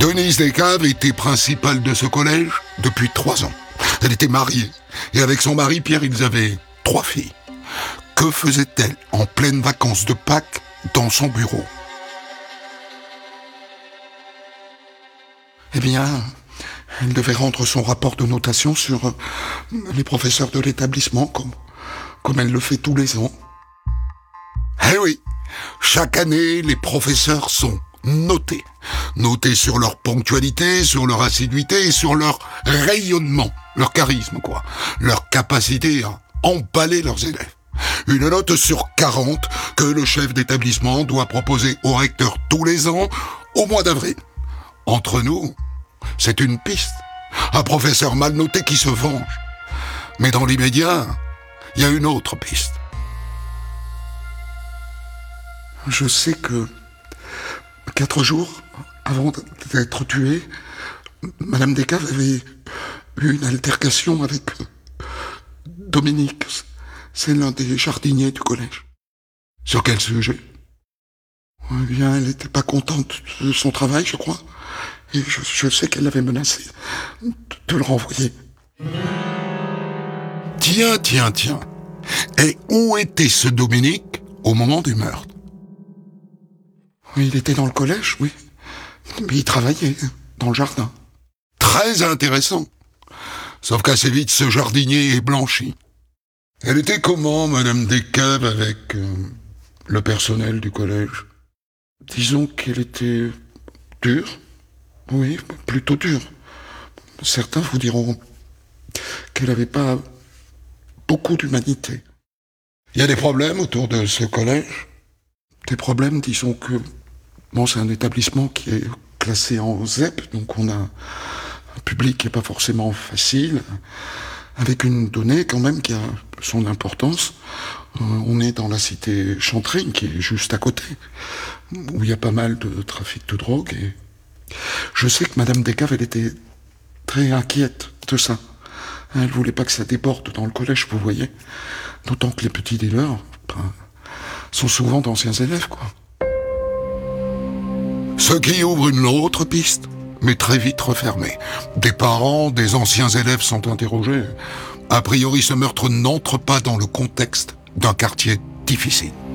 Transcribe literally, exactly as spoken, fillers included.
Denise Descaves était principale de ce collège depuis trois ans. Elle était mariée et avec son mari Pierre, ils avaient trois filles. Que faisait-elle en pleines vacances de Pâques dans son bureau? Eh bien, elle devait rendre son rapport de notation sur les professeurs de l'établissement, comme, comme elle le fait tous les ans. Eh oui, chaque année, les professeurs sont notés. Notés sur leur ponctualité, sur leur assiduité et sur leur rayonnement, leur charisme, quoi. Leur capacité à emballer leurs élèves. Une note sur quarante que le chef d'établissement doit proposer au recteur tous les ans au mois d'avril. Entre nous, c'est une piste. Un professeur mal noté qui se venge. Mais dans l'immédiat, il y a une autre piste. Je sais que quatre jours avant d'être tuée, Madame Descaves avait eu une altercation avec Dominique. C'est l'un des jardiniers du collège. Sur quel sujet? Eh bien, elle n'était pas contente de son travail, je crois. Et je, je sais qu'elle l'avait menacé de, de le renvoyer. Tiens, tiens, tiens. Et où était ce Dominique au moment du meurtre? Il était dans le collège, oui. Mais il travaillait dans le jardin. Très intéressant. Sauf qu'assez vite, ce jardinier est blanchi. Elle était comment, Madame Descaves, avec euh, le personnel du collège? Disons qu'elle était dure. Oui, plutôt dure. Certains vous diront qu'elle n'avait pas beaucoup d'humanité. Il y a des problèmes autour de ce collège. Des problèmes, disons que... Bon, c'est un établissement qui est classé en Z E P, donc on a un public qui n'est pas forcément facile, avec une donnée quand même qui a son importance. Euh, on est dans la cité Chantrine, qui est juste à côté, où il y a pas mal de trafic de drogue. Et je sais que Madame Descaves, elle était très inquiète de ça. Elle voulait pas que ça déborde dans le collège, vous voyez. D'autant que les petits dealers ben, sont souvent d'anciens élèves, quoi. Ce qui ouvre une autre piste, mais très vite refermée. Des parents, des anciens élèves sont interrogés. A priori, ce meurtre n'entre pas dans le contexte d'un quartier difficile.